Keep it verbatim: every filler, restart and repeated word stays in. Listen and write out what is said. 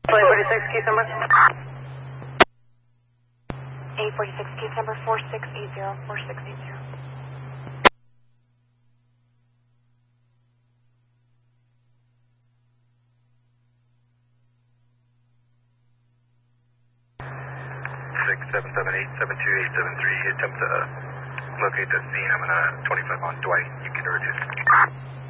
eight forty-six, case number? eight forty-six, case number four six eight zero, four six eight zero. six seven seven eight seven two eight seven three. Attempt to locate the scene. I'm in a twenty-five on Dwight. You can reduce.